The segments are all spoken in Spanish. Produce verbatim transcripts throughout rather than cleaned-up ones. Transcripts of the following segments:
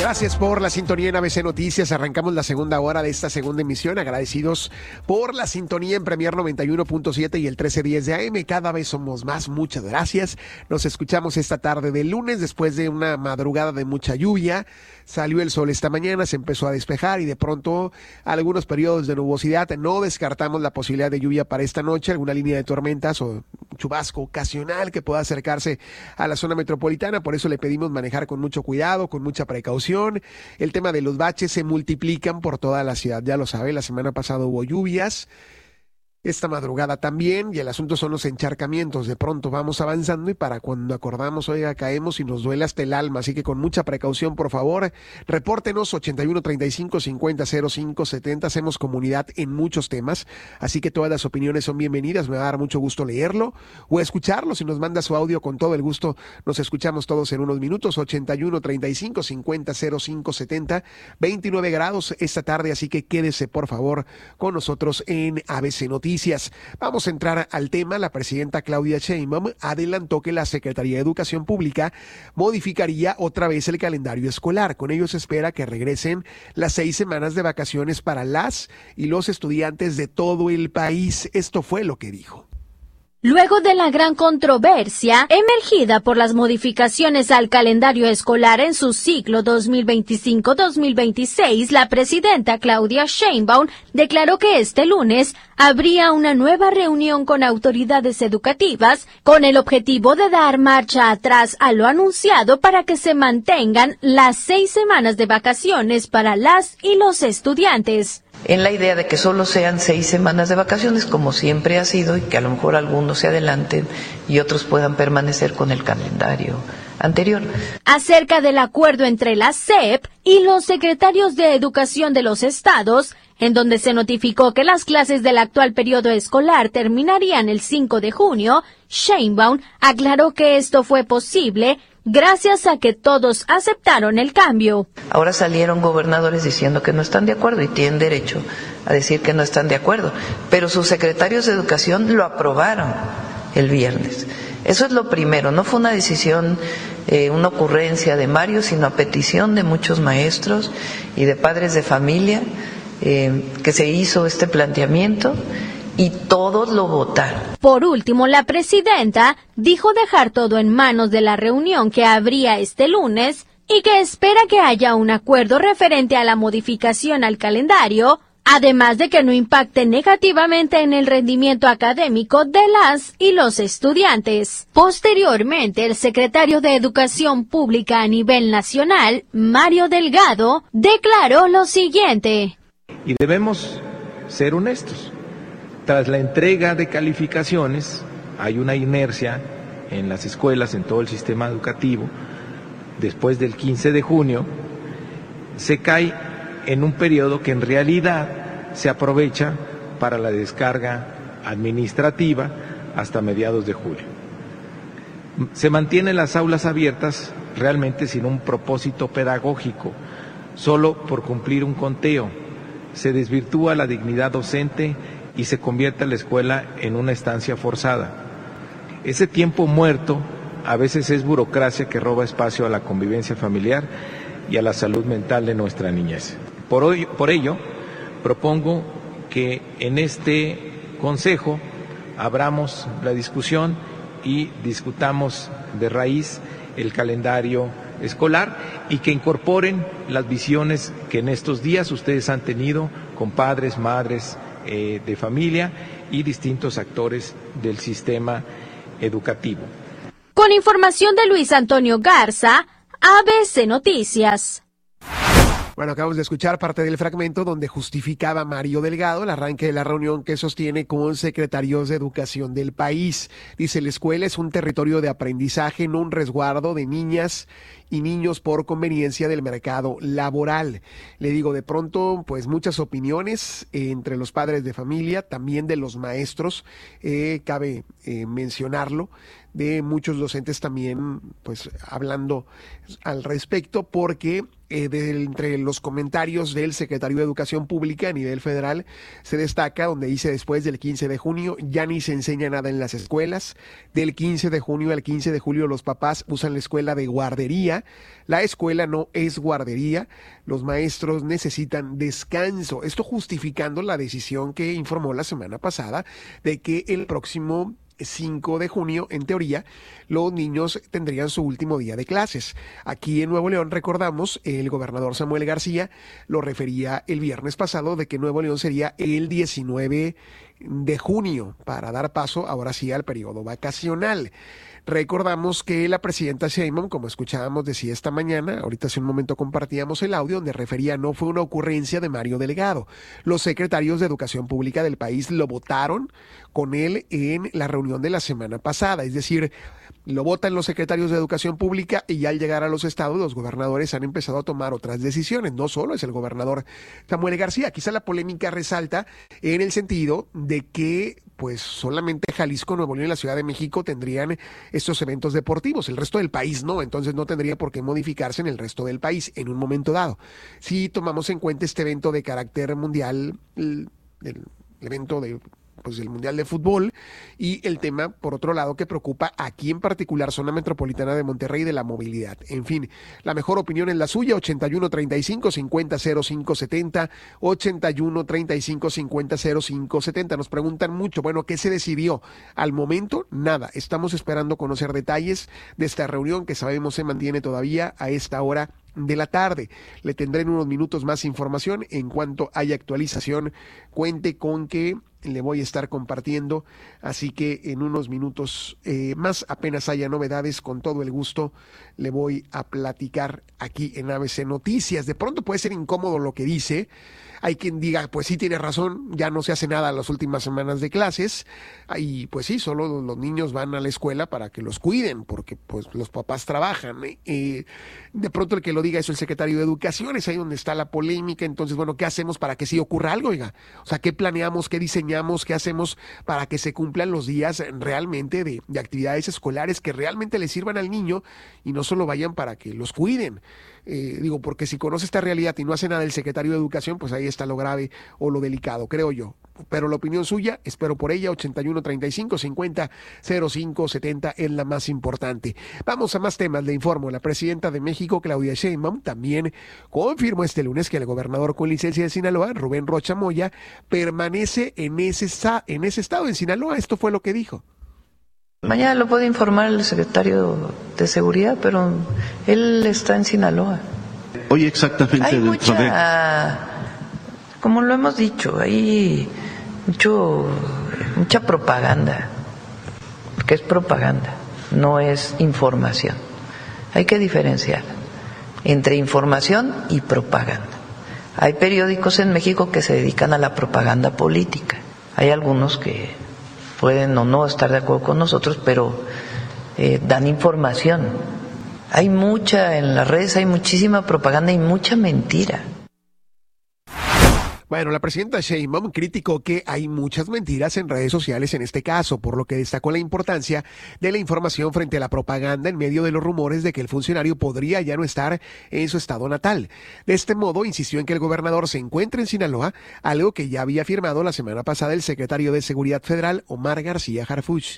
Gracias por la sintonía en A B C Noticias. Arrancamos la segunda hora de esta segunda emisión. Agradecidos por la sintonía en Premier noventa y uno punto siete y el trece diez de A M. Cada vez somos más. Muchas gracias. Nos escuchamos esta tarde de lunes después de una madrugada de mucha lluvia. Salió el sol esta mañana, se empezó a despejar y de pronto algunos periodos de nubosidad. No descartamos la posibilidad de lluvia para esta noche, alguna línea de tormentas o chubasco ocasional que pueda acercarse a la zona metropolitana. Por eso le pedimos manejar con mucho cuidado, con mucha precaución. El tema de los baches se multiplican por toda la ciudad, ya lo sabe, la semana pasada hubo lluvias. Esta madrugada también, y el asunto son los encharcamientos. De pronto vamos avanzando y para cuando acordamos, oiga, caemos y nos duele hasta el alma. Así que con mucha precaución, por favor, repórtenos ochenta y uno treinta y cinco cincuenta cero cinco setenta. Hacemos comunidad en muchos temas, así que todas las opiniones son bienvenidas. Me va a dar mucho gusto leerlo o escucharlo. Si nos manda su audio, con todo el gusto nos escuchamos todos en unos minutos. ochenta y uno treinta y cinco cincuenta cero cinco setenta. veintinueve grados esta tarde, así que quédese, por favor, con nosotros en A B C Noticias. Vamos a entrar al tema. La presidenta Claudia Sheinbaum adelantó que la Secretaría de Educación Pública modificaría otra vez el calendario escolar. Con ello se espera que regresen las seis semanas de vacaciones para las y los estudiantes de todo el país. Esto fue lo que dijo. Luego de la gran controversia emergida por las modificaciones al calendario escolar en su ciclo dos mil veinticinco dos mil veintiséis, la presidenta Claudia Sheinbaum declaró que este lunes habría una nueva reunión con autoridades educativas con el objetivo de dar marcha atrás a lo anunciado para que se mantengan las seis semanas de vacaciones para las y los estudiantes. En la idea de que solo sean seis semanas de vacaciones, como siempre ha sido, y que a lo mejor algunos se adelanten y otros puedan permanecer con el calendario anterior. Acerca del acuerdo entre la S E P y los secretarios de Educación de los estados, en donde se notificó que las clases del actual periodo escolar terminarían el cinco de junio, Sheinbaum aclaró que esto fue posible gracias a que todos aceptaron el cambio. Ahora salieron gobernadores diciendo que no están de acuerdo y tienen derecho a decir que no están de acuerdo, pero sus secretarios de educación lo aprobaron el viernes. Eso es lo primero, no fue una decisión, eh, una ocurrencia de Mario, sino a petición de muchos maestros y de padres de familia eh, que se hizo este planteamiento. Y todos lo votaron. Por último, la presidenta dijo dejar todo en manos de la reunión que habría este lunes y que espera que haya un acuerdo referente a la modificación al calendario, además de que no impacte negativamente en el rendimiento académico de las y los estudiantes. Posteriormente, el secretario de Educación Pública a nivel nacional, Mario Delgado, declaró lo siguiente. Y debemos ser honestos. Tras la entrega de calificaciones, hay una inercia en las escuelas, en todo el sistema educativo. Después del quince de junio, se cae en un periodo que en realidad se aprovecha para la descarga administrativa hasta mediados de julio. Se mantienen las aulas abiertas realmente sin un propósito pedagógico, solo por cumplir un conteo. Se desvirtúa la dignidad docente y se convierte la escuela en una estancia forzada. Ese tiempo muerto a veces es burocracia que roba espacio a la convivencia familiar y a la salud mental de nuestra niñez. Por hoy, por ello, propongo que en este consejo abramos la discusión y discutamos de raíz el calendario escolar y que incorporen las visiones que en estos días ustedes han tenido con padres, madres, Eh, de familia y distintos actores del sistema educativo. Con información de Luis Antonio Garza, A B C Noticias. Bueno, acabamos de escuchar parte del fragmento donde justificaba Mario Delgado el arranque de la reunión que sostiene con secretarios de educación del país. Dice, la escuela es un territorio de aprendizaje, no un resguardo de niñas y niños por conveniencia del mercado laboral. Le digo, de pronto, pues muchas opiniones eh, entre los padres de familia, también de los maestros, eh, cabe eh, mencionarlo, de muchos docentes también, pues, hablando al respecto, porque eh, de, entre los comentarios del secretario de Educación Pública a nivel federal se destaca, donde dice: después del quince de junio ya ni se enseña nada en las escuelas. Del quince de junio al quince de julio los papás usan la escuela de guardería. La escuela no es guardería. Los maestros necesitan descanso. Esto justificando la decisión que informó la semana pasada de que el próximo cinco de junio, en teoría, los niños tendrían su último día de clases. Aquí en Nuevo León, recordamos, el gobernador Samuel García lo refería el viernes pasado de que Nuevo León sería el diecinueve de junio para dar paso ahora sí al periodo vacacional. Recordamos que la presidenta Sheinbaum, como escuchábamos, decía esta mañana, ahorita hace un momento compartíamos el audio donde refería: no fue una ocurrencia de Mario Delgado. Los secretarios de Educación Pública del país lo votaron con él en la reunión de la semana pasada, es decir, lo votan los secretarios de Educación Pública y ya al llegar a los estados los gobernadores han empezado a tomar otras decisiones. No solo es el gobernador Samuel García. Quizá la polémica resalta en el sentido de que pues solamente Jalisco, Nuevo León y la Ciudad de México tendrían estos eventos deportivos, el resto del país no, entonces no tendría por qué modificarse en el resto del país en un momento dado. Si tomamos en cuenta este evento de carácter mundial, el, el evento de pues el Mundial de Fútbol, y el tema, por otro lado, que preocupa aquí en particular zona metropolitana de Monterrey, de la movilidad. En fin, la mejor opinión es la suya: ochenta y uno treinta y cinco cincuenta cero cinco setenta, ochenta y uno treinta y cinco cincuenta cero cinco setenta. Nos preguntan mucho, bueno, ¿qué se decidió? Al momento, nada. Estamos esperando conocer detalles de esta reunión que sabemos se mantiene todavía a esta hora de la tarde. Le tendré en unos minutos más información en cuanto haya actualización. Cuente con que le voy a estar compartiendo, así que en unos minutos eh, más, apenas haya novedades, con todo el gusto le voy a platicar aquí en A B C Noticias. De pronto puede ser incómodo lo que dice. Hay quien diga, pues sí, tiene razón, ya no se hace nada las últimas semanas de clases, y pues sí, solo los niños van a la escuela para que los cuiden, porque pues los papás trabajan. Eh, de pronto el que lo diga es el secretario de Educación, es ahí donde está la polémica. Entonces, bueno, ¿qué hacemos para que sí ocurra algo, oiga? O sea, ¿qué planeamos, qué diseñamos, qué hacemos para que se cumplan los días realmente de, de actividades escolares que realmente le sirvan al niño y no solo vayan para que los cuiden? Eh, digo, porque si conoce esta realidad y no hace nada el secretario de Educación, pues ahí está lo grave o lo delicado, creo yo. Pero la opinión suya, espero por ella. Ochenta y uno treinta y cinco cincuenta cero cinco setenta es la más importante. Vamos a más temas. Le informo: la presidenta de México, Claudia Sheinbaum, también confirmó este lunes que el gobernador con licencia de Sinaloa, Rubén Rocha Moya, permanece en ese, en ese estado, en Sinaloa. Esto fue lo que dijo. Mañana lo puede informar el secretario de Seguridad, pero él está en Sinaloa. Hoy exactamente hay dentro mucha, de... como lo hemos dicho, hay mucho, mucha propaganda, porque es propaganda, no es información. Hay que diferenciar entre información y propaganda. Hay periódicos en México que se dedican a la propaganda política. Hay algunos que pueden o no estar de acuerdo con nosotros, pero eh, dan información. Hay mucha, en las redes hay muchísima propaganda y mucha mentira. Bueno, la presidenta Sheinbaum criticó que hay muchas mentiras en redes sociales en este caso, por lo que destacó la importancia de la información frente a la propaganda en medio de los rumores de que el funcionario podría ya no estar en su estado natal. De este modo, insistió en que el gobernador se encuentra en Sinaloa, algo que ya había afirmado la semana pasada el secretario de Seguridad Federal, Omar García Harfuch.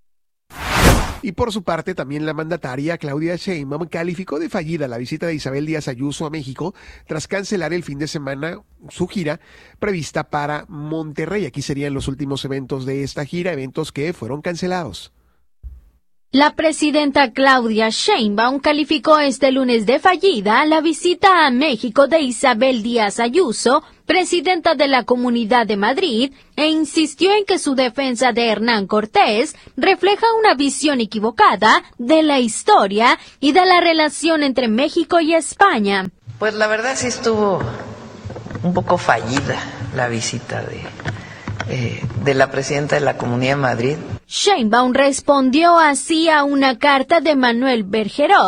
Y por su parte, también la mandataria Claudia Sheinbaum calificó de fallida la visita de Isabel Díaz Ayuso a México tras cancelar el fin de semana su gira prevista para Monterrey. Aquí serían los últimos eventos de esta gira, eventos que fueron cancelados. La presidenta Claudia Sheinbaum calificó este lunes de fallida la visita a México de Isabel Díaz Ayuso, presidenta de la Comunidad de Madrid, e insistió en que su defensa de Hernán Cortés refleja una visión equivocada de la historia y de la relación entre México y España. Pues la verdad sí estuvo un poco fallida la visita de... Eh, de la presidenta de la Comunidad de Madrid. Sheinbaum respondió así a una carta de Manuel Bergerot,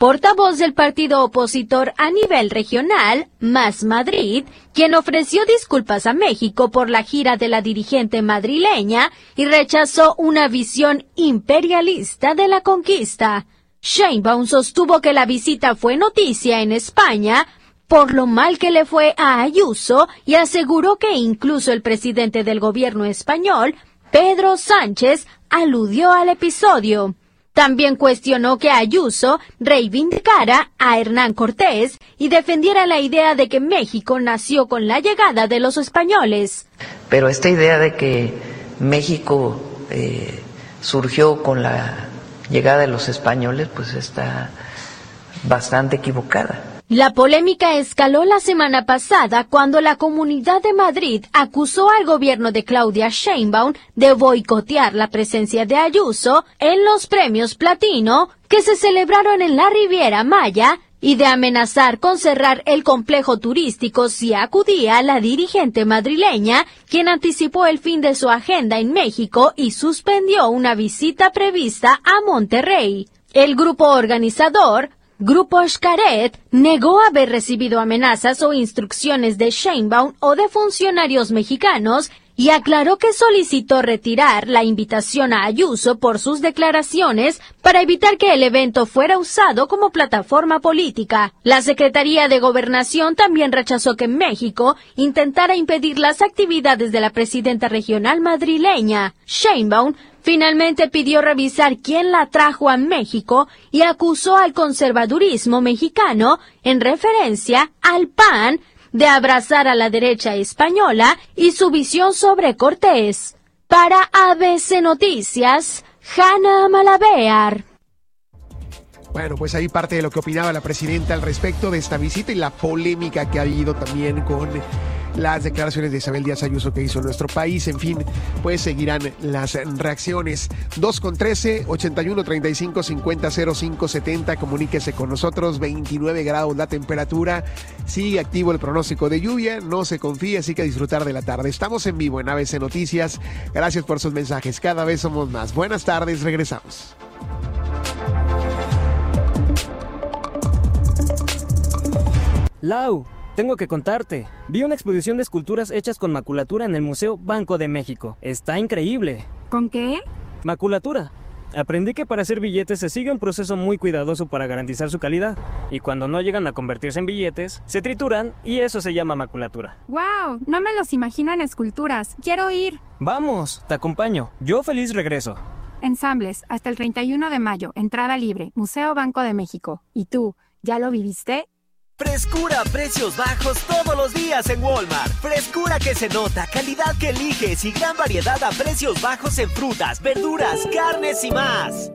portavoz del partido opositor a nivel regional, Más Madrid, quien ofreció disculpas a México por la gira de la dirigente madrileña y rechazó una visión imperialista de la conquista. Sheinbaum sostuvo que la visita fue noticia en España por lo mal que le fue a Ayuso y aseguró que incluso el presidente del gobierno español, Pedro Sánchez, aludió al episodio. También cuestionó que Ayuso reivindicara a Hernán Cortés y defendiera la idea de que México nació con la llegada de los españoles. Pero esta idea de que México eh, surgió con la llegada de los españoles, pues está bastante equivocada. La polémica escaló la semana pasada cuando la Comunidad de Madrid acusó al gobierno de Claudia Sheinbaum de boicotear la presencia de Ayuso en los premios Platino que se celebraron en la Riviera Maya y de amenazar con cerrar el complejo turístico si acudía la dirigente madrileña, quien anticipó el fin de su agenda en México y suspendió una visita prevista a Monterrey. El grupo organizador, Grupo Xcaret, negó haber recibido amenazas o instrucciones de Sheinbaum o de funcionarios mexicanos y aclaró que solicitó retirar la invitación a Ayuso por sus declaraciones para evitar que el evento fuera usado como plataforma política. La Secretaría de Gobernación también rechazó que México intentara impedir las actividades de la presidenta regional madrileña. Sheinbaum finalmente pidió revisar quién la trajo a México y acusó al conservadurismo mexicano, en referencia al P A N, de abrazar a la derecha española y su visión sobre Cortés. Para A B C Noticias, Hanna Malabear. Bueno, pues ahí parte de lo que opinaba la presidenta al respecto de esta visita y la polémica que ha habido también con las declaraciones de Isabel Díaz Ayuso que hizo en nuestro país. En fin, pues seguirán las reacciones. dos con trece, ochenta y uno, treinta y cinco, cincuenta, cero cinco, setenta. Comuníquese con nosotros. veintinueve grados la temperatura. Sigue activo el pronóstico de lluvia. No se confíe, así que a disfrutar de la tarde. Estamos en vivo en A B C Noticias. Gracias por sus mensajes. Cada vez somos más. Buenas tardes. Regresamos. Lau, tengo que contarte. Vi una exposición de esculturas hechas con maculatura en el Museo Banco de México. Está increíble. ¿Con qué? Maculatura. Aprendí que para hacer billetes se sigue un proceso muy cuidadoso para garantizar su calidad. Y cuando no llegan a convertirse en billetes, se trituran y eso se llama maculatura. ¡Wow! No me los imagino en esculturas. ¡Quiero ir! Vamos, te acompaño. Yo feliz regreso. Ensambles, hasta el treinta y uno de mayo. Entrada libre. Museo Banco de México. ¿Y tú, ya lo viviste? Frescura a precios bajos todos los días en Walmart. Frescura que se nota, calidad que eliges y gran variedad a precios bajos en frutas, verduras, carnes y más.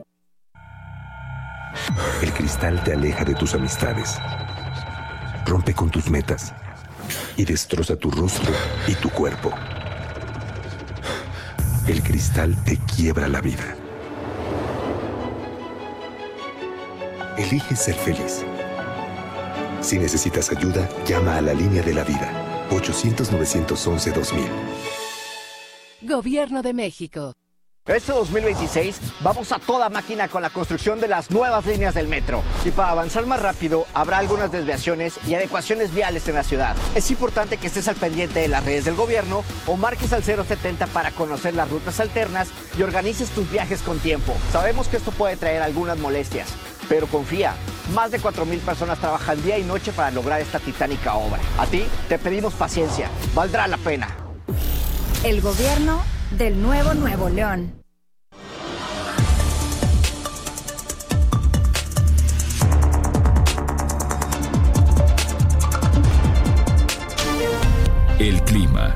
El cristal te aleja de tus amistades, rompe con tus metas y destroza tu rostro y tu cuerpo. El cristal te quiebra la vida. Elige ser feliz. Si necesitas ayuda, llama a la línea de la vida, ochocientos, novecientos once, dos mil. Gobierno de México. Este dos mil veintiséis vamos a toda máquina con la construcción de las nuevas líneas del metro. Y para avanzar más rápido, habrá algunas desviaciones y adecuaciones viales en la ciudad. Es importante que estés al pendiente de las redes del gobierno o marques al cero setenta para conocer las rutas alternas y organices tus viajes con tiempo. Sabemos que esto puede traer algunas molestias, pero confía, más de cuatro mil personas trabajan día y noche para lograr esta titánica obra. A ti te pedimos paciencia, valdrá la pena. El gobierno del nuevo Nuevo León. El clima.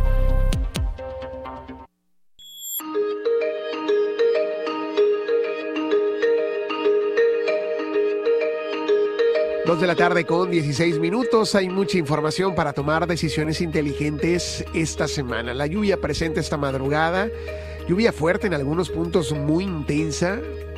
Dos de la tarde con dieciséis minutos. Hay mucha información para tomar decisiones inteligentes esta semana. La lluvia presente esta madrugada. Lluvia fuerte en algunos puntos, muy intensa.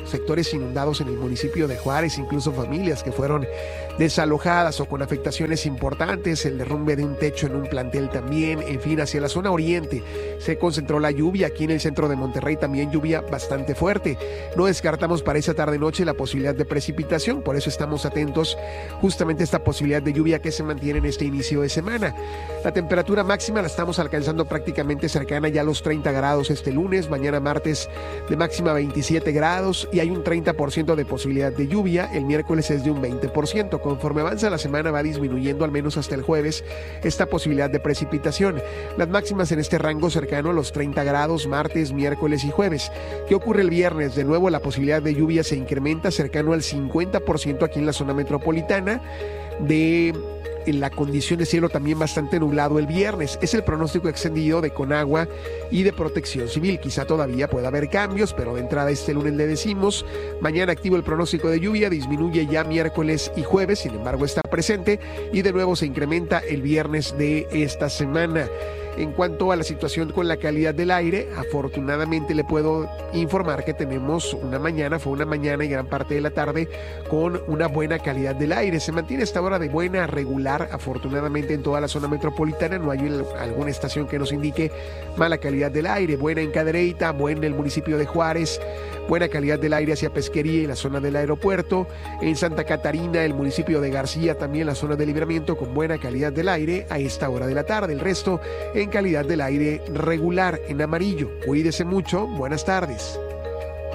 sectores inundados en el municipio de Juárez, incluso familias que fueron desalojadas o con afectaciones importantes, el derrumbe de un techo en un plantel también, en fin, hacia la zona oriente se concentró la lluvia, aquí en el centro de Monterrey también lluvia bastante fuerte. No descartamos para esa tarde-noche la posibilidad de precipitación, por eso estamos atentos justamente a esta posibilidad de lluvia que se mantiene en este inicio de semana. La temperatura máxima la estamos alcanzando prácticamente cercana ya a los treinta grados este lunes, mañana martes de máxima veintisiete grados y hay un treinta por ciento de posibilidad de lluvia, el miércoles es de un veinte por ciento. Conforme avanza la semana va disminuyendo al menos hasta el jueves esta posibilidad de precipitación. Las máximas en este rango cercano a los treinta grados martes, miércoles y jueves. ¿Qué ocurre el viernes? De nuevo la posibilidad de lluvia se incrementa cercano al cincuenta por ciento aquí en la zona metropolitana, de en la condición de cielo también bastante nublado el viernes. Es el pronóstico extendido de Conagua y de Protección Civil. Quizá todavía pueda haber cambios, pero de entrada este lunes le decimos. Mañana activo el pronóstico de lluvia, disminuye ya miércoles y jueves, sin embargo está presente y de nuevo se incrementa el viernes de esta semana. En cuanto a la situación con la calidad del aire, afortunadamente le puedo informar que tenemos una mañana, fue una mañana y gran parte de la tarde con una buena calidad del aire. Se mantiene esta hora de buena a regular, afortunadamente en toda la zona metropolitana, no hay alguna estación que nos indique mala calidad del aire. Buena en Cadereyta, buena en el municipio de Juárez, buena calidad del aire hacia Pesquería y la zona del aeropuerto. En Santa Catarina, el municipio de García, también la zona de Libramiento con buena calidad del aire a esta hora de la tarde. El resto en calidad del aire regular en amarillo. Cuídese mucho. Buenas tardes.